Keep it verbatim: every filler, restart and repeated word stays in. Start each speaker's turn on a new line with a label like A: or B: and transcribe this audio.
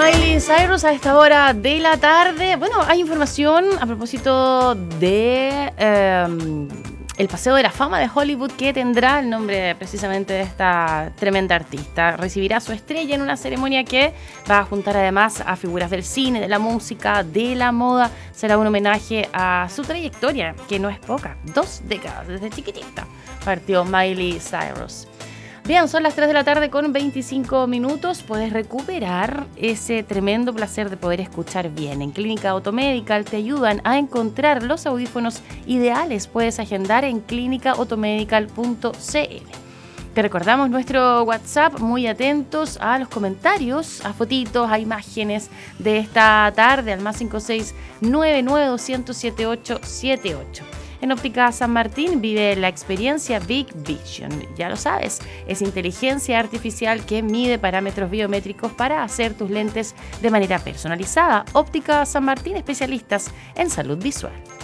A: Miley Cyrus a esta hora de la tarde. Bueno, hay información a propósito de eh, el Paseo de la Fama de Hollywood, que tendrá el nombre precisamente de esta tremenda artista. Recibirá su estrella en una ceremonia que va a juntar además a figuras del cine, de la música, de la moda. Será un homenaje a su trayectoria, que no es poca. Dos décadas, desde chiquitita partió Miley Cyrus. Bien, son las tres de la tarde con veinticinco minutos. Puedes recuperar ese tremendo placer de poder escuchar bien. En Clínica Automedical te ayudan a encontrar los audífonos ideales. Puedes agendar en clínica automedical punto c l. Te recordamos nuestro WhatsApp, muy atentos a los comentarios, a fotitos, a imágenes de esta tarde al más cinco seis nueve nueve dos cero cero siete ocho siete ocho. En Óptica San Martín vive la experiencia Big Vision. Ya lo sabes, es inteligencia artificial que mide parámetros biométricos para hacer tus lentes de manera personalizada. Óptica San Martín, especialistas en salud visual.